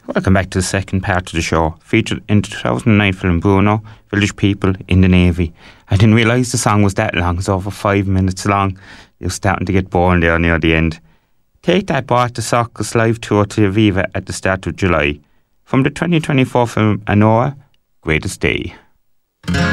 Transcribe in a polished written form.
Welcome back to the second part of the show, featured in the 2009 film Bruno, Village People in the Navy. I didn't realise the song was that long, it's over 5 minutes long. It was starting to get boring there near the end. Take That brought the Circus live tour to Aviva at the start of July. From the 2024 film Anora, Greatest Day.